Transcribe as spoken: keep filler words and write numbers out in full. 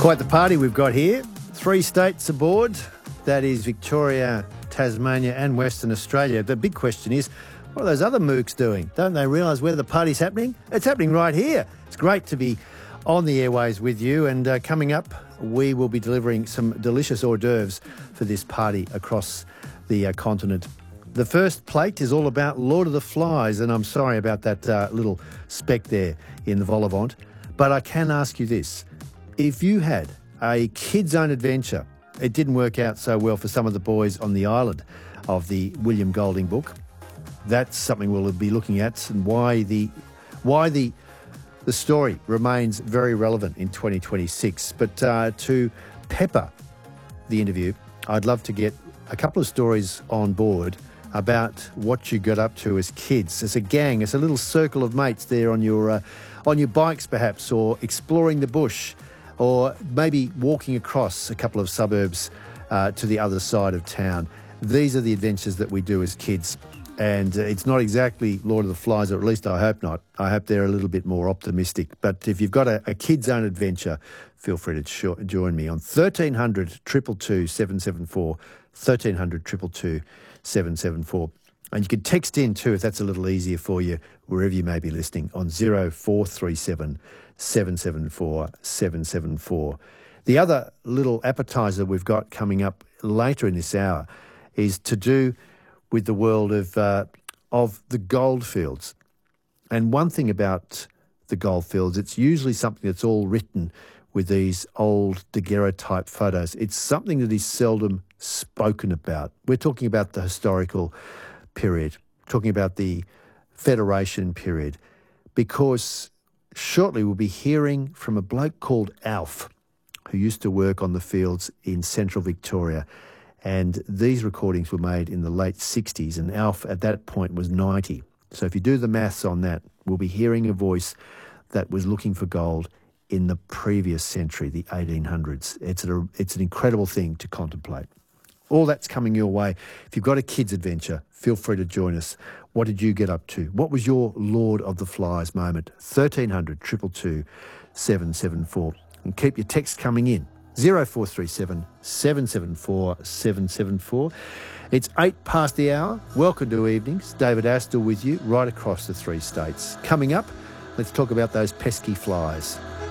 Quite the party we've got here. Three states aboard. That is Victoria, Tasmania and Western Australia. The big question is, what are those other mooks doing? Don't they realise where the party's happening? It's happening right here. It's great to be on the airways with you, and uh, coming up, we will be delivering some delicious hors d'oeuvres for this party across the uh, continent. The first plate is all about Lord of the Flies, and I'm sorry about that uh, little speck there in the vol au vent, but I can ask you this. If you had a kid's own adventure, it didn't work out so well for some of the boys on the island of the William Golding book. That's something we'll be looking at, and why the why the the story remains very relevant in twenty twenty-six. But uh, to pepper the interview, I'd love to get a couple of stories on board about what you got up to as kids, as a gang, as a little circle of mates there on your uh, on your bikes perhaps, or exploring the bush, or maybe walking across a couple of suburbs uh, to the other side of town. These are the adventures that we do as kids. And uh, it's not exactly Lord of the Flies, or at least I hope not. I hope they're a little bit more optimistic. But if you've got a, a kid's own adventure, feel free to sh- join me on thirteen hundred, two two two, seven seven four, thirteen hundred, two two two, seven seven four. And you can text in too, if that's a little easier for you, wherever you may be listening, on zero four three seven, seven seven four, seven seven four. The other little appetiser we've got coming up later in this hour is to do with the world of uh, of the goldfields. And one thing about the goldfields, it's usually something that's all written with these old daguerreotype photos. It's something that is seldom spoken about. We're talking about the historical period, talking about the Federation period, because shortly we'll be hearing from a bloke called Alf, who used to work on the fields in central Victoria. And these recordings were made in the late sixties, and Alf at that point was ninety. So if you do the maths on that, we'll be hearing a voice that was looking for gold in the previous century, the eighteen hundreds. It's, a, it's an incredible thing to contemplate. All that's coming your way. If you've got a kid's adventure, feel free to join us. What did you get up to? What was your Lord of the Flies moment? thirteen hundred, two two two, seven seven four. And keep your text coming in. zero four three seven, seven seven four, seven seven four. It's eight past the hour. Welcome to Evenings. David Astor with you right across the three states. Coming up, let's talk about those pesky flies.